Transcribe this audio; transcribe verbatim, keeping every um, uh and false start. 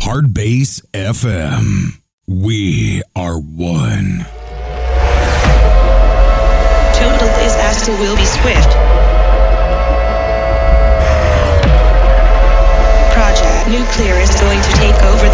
Hard Bass F M. We are one. Total disaster will be swift. Project Nuclear is going to take over